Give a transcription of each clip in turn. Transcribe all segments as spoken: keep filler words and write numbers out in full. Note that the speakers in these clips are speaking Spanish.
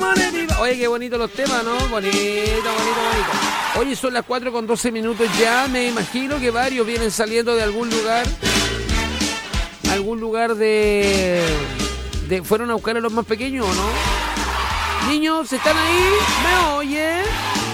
Oye, qué bonito los temas, ¿no? Bonito, bonito, bonito. Oye, son las cuatro con doce minutos ya. Me imagino que varios vienen saliendo de algún lugar. Algún lugar de... de ¿fueron a buscar a los más pequeños o no? Niños, ¿están ahí? ¿Me oyen?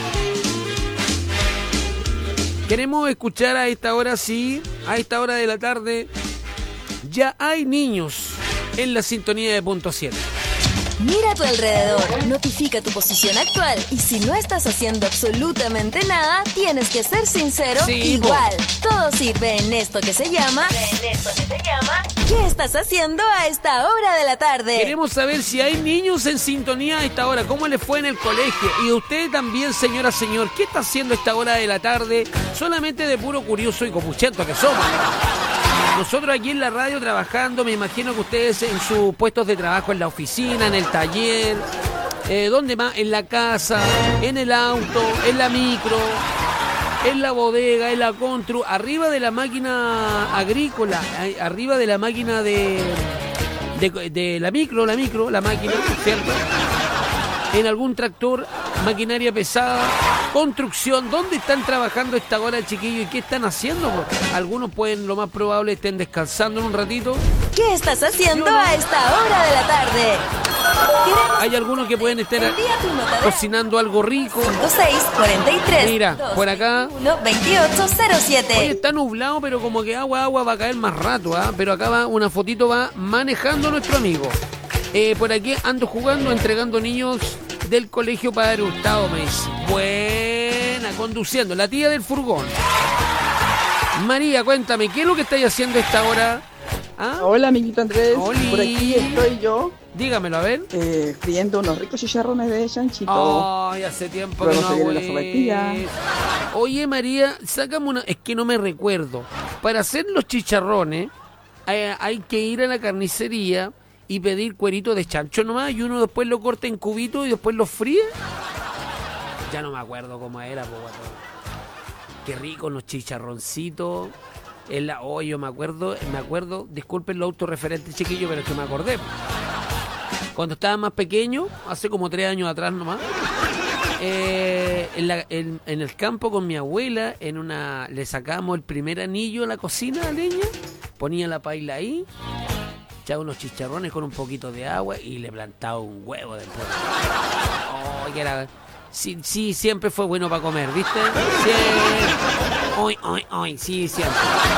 Queremos escuchar a esta hora, sí, a esta hora de la tarde. Ya hay niños en la sintonía de Punto siete. Mira a tu alrededor, notifica tu posición actual y si no estás haciendo absolutamente nada, tienes que ser sincero. Sí, igual. Bo. Todo sirve en esto que se llama... En esto que se llama... ¿Qué estás haciendo a esta hora de la tarde? Queremos saber si hay niños en sintonía a esta hora, cómo les fue en el colegio. Y usted también, señora, señor, ¿qué está haciendo a esta hora de la tarde? Solamente de puro curioso y copuchento que somos. Nosotros aquí en la radio trabajando, me imagino que ustedes en sus puestos de trabajo, en la oficina, en el taller, eh, ¿dónde más? En la casa, en el auto, en la micro, en la bodega, en la constru, arriba de la máquina agrícola, arriba de la máquina de, de, de la micro, la micro, la máquina, ¿cierto? En algún tractor, maquinaria pesada, construcción. ¿Dónde están trabajando esta hora, chiquillos? ¿Y qué están haciendo? Porque algunos pueden, lo más probable, estén descansando en un ratito. ¿Qué estás haciendo a esta hora de la tarde? Hay algunos que pueden estar cocinando algo rico. cinco seis cuarenta y tres Mira, por acá. veintiocho cero siete. Hoy está nublado, pero como que agua, agua va a caer más rato, ¿ah? ¿eh? Pero acá va, una fotito va manejando nuestro amigo. Eh, por aquí ando jugando, entregando niños del colegio Padre Hurtado, me dice. Buena, conduciendo, la tía del furgón. María, cuéntame, ¿qué es lo que estáis haciendo a esta hora? ¿Ah? Hola, amiguito Andrés. Oli. Por aquí estoy yo. Dígamelo, a ver. Eh, friendo unos ricos chicharrones de chanchito. Ay, hace tiempo Luego que no se viene hago la sopaipilla. eso. Oye, María, sácame una... Es que no me recuerdo. Para hacer los chicharrones hay, hay que ir a la carnicería y pedir cuerito de chancho nomás, y uno después lo corta en cubitos y después lo fríe. Ya no me acuerdo cómo era, po, qué rico los chicharroncitos. En la, oh, yo me acuerdo, me acuerdo, disculpen lo autorreferente, chiquillo, pero es que me acordé. Cuando estaba más pequeño, hace como tres años atrás nomás, eh, en, la, en, en el campo con mi abuela, en una, le sacábamos el primer anillo a la cocina a leña, ponía la paila ahí, echaba unos chicharrones con un poquito de agua y le plantaba un huevo después. Oh, que era... Sí, sí, siempre fue bueno para comer, ¿viste? Siempre. Hoy, hoy, hoy, sí, siempre.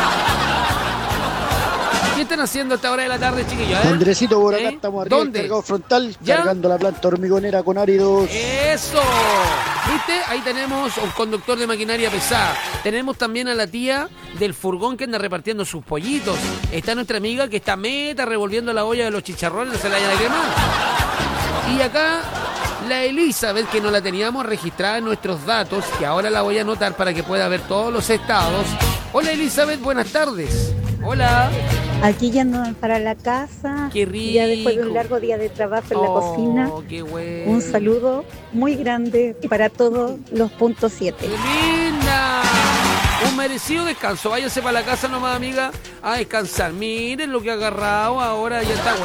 ¿Qué están haciendo a esta hora de la tarde, chiquillos? ¿Eh? Andresito, por acá ¿Eh? estamos arriba ¿Dónde? del cargado frontal, ¿Ya? cargando la planta hormigonera con áridos. ¡Eso! ¿Viste? Ahí tenemos un conductor de maquinaria pesada. Tenemos también a la tía del furgón que anda repartiendo sus pollitos. Está nuestra amiga que está meta revolviendo la olla de los chicharrones, no se la haya de quemar. Y acá la Elizabeth, que no la teníamos registrada en nuestros datos, que ahora la voy a anotar para que pueda ver todos los estados. Hola Elizabeth, buenas tardes. Hola. Aquí yendo para la casa. Qué rico. Ya después de un largo día de trabajo en la Oh, cocina. qué bueno. Un saludo muy grande para todos los puntos siete. ¡Qué linda! Un merecido descanso. Váyase para la casa nomás, amiga, a descansar. Miren lo que ha agarrado ahora. Ya está.